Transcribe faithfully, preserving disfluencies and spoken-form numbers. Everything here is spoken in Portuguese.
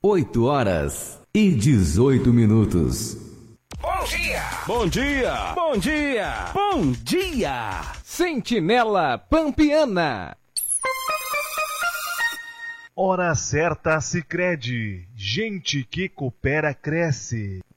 oito horas e dezoito minutos. Bom dia! Bom dia! Bom dia! Bom dia! Sentinela Pampiana. Hora certa Sicredi. Gente que coopera cresce.